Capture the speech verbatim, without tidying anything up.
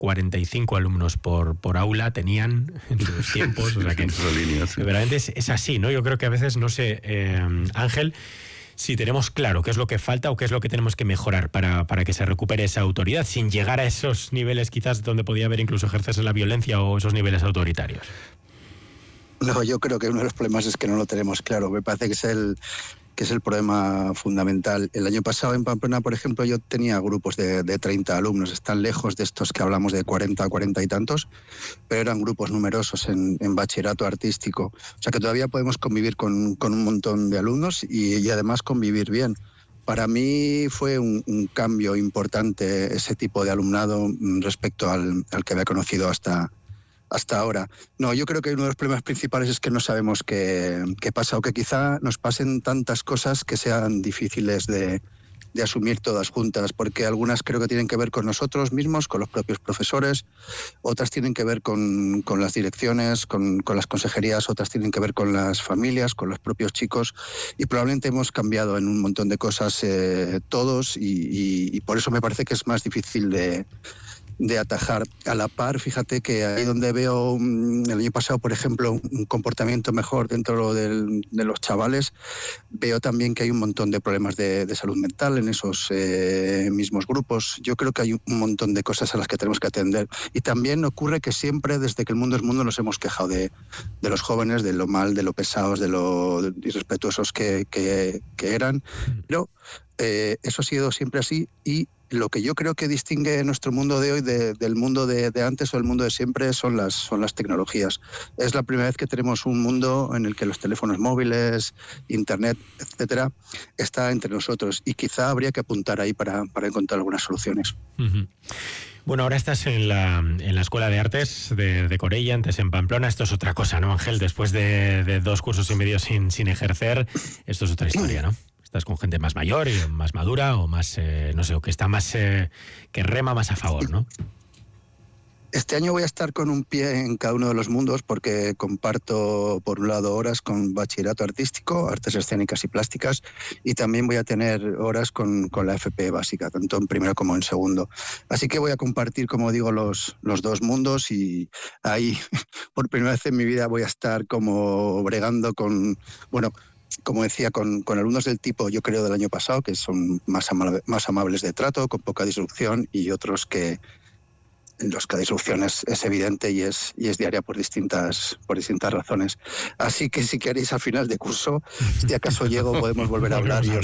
cuarenta y cinco alumnos por, por aula tenían en sus tiempos. O sea que líneas, sí. Verdaderamente es, es así, ¿no? Yo creo que a veces, no sé, eh, Ángel, si tenemos claro qué es lo que falta o qué es lo que tenemos que mejorar para, para que se recupere esa autoridad, sin llegar a esos niveles quizás donde podía haber incluso ejercerse la violencia o esos niveles autoritarios. No, yo creo que uno de los problemas es que no lo tenemos claro. Me parece que es el... que es el problema fundamental. El año pasado en Pamplona, por ejemplo, yo tenía grupos de, de treinta alumnos, están lejos de estos que hablamos de cuarenta, cuarenta y tantos, pero eran grupos numerosos en, en bachillerato artístico. O sea que todavía podemos convivir con, con un montón de alumnos y, y además convivir bien. Para mí fue un, un cambio importante ese tipo de alumnado respecto al, al que había conocido hasta hasta ahora. No, yo creo que uno de los problemas principales es que no sabemos qué, qué pasa, o que quizá nos pasen tantas cosas que sean difíciles de, de asumir todas juntas, porque algunas creo que tienen que ver con nosotros mismos, con los propios profesores, otras tienen que ver con, con las direcciones, con, con las consejerías, otras tienen que ver con las familias, con los propios chicos, y probablemente hemos cambiado en un montón de cosas eh, todos, y, y, y por eso me parece que es más difícil de de atajar. A la par, fíjate que ahí donde veo el año pasado, por ejemplo, un comportamiento mejor dentro del, de los chavales, veo también que hay un montón de problemas de, de salud mental en esos eh, mismos grupos. Yo creo que hay un montón de cosas a las que tenemos que atender. Y también ocurre que siempre, desde que el mundo es mundo, nos hemos quejado de, de los jóvenes, de lo mal, de lo pesados, de lo irrespetuosos que, que, que eran. Pero eh, eso ha sido siempre así, y lo que yo creo que distingue nuestro mundo de hoy de, del mundo de, de antes o el mundo de siempre son las, son las tecnologías. Es la primera vez que tenemos un mundo en el que los teléfonos móviles, internet, etcétera, está entre nosotros, y quizá habría que apuntar ahí para, para encontrar algunas soluciones. Uh-huh. Bueno, ahora estás en la, en la Escuela de Artes de, de Corella, antes en Pamplona. Esto es otra cosa, ¿no, Ángel? Después de, de dos cursos y medio sin, sin ejercer, esto es otra historia, ¿no? Estás con gente más mayor y más madura, o más, eh, no sé, o que está más, eh, que rema más a favor, ¿no? Este año voy a estar con un pie en cada uno de los mundos, porque comparto, por un lado, horas con bachillerato artístico, artes escénicas y plásticas, y también voy a tener horas con, con la F P básica, tanto en primero como en segundo. Así que voy a compartir, como digo, los, los dos mundos, y ahí, por primera vez en mi vida, voy a estar como bregando con, bueno, como decía, con, con alumnos del tipo, yo creo, del año pasado, que son más, amable, más amables de trato, con poca disrupción, y otros que en los que la disrupción es, es evidente y es, y es diaria por distintas, por distintas razones. Así que si queréis, al final de curso, si acaso llego, podemos volver a hablar y os